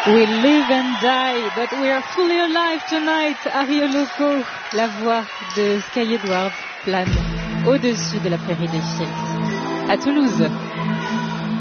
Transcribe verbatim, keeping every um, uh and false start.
We live and die, but we are fully alive tonight. Ario Loco, la voix de Sky Edwards plane au-dessus de la prairie des Fields, à Toulouse.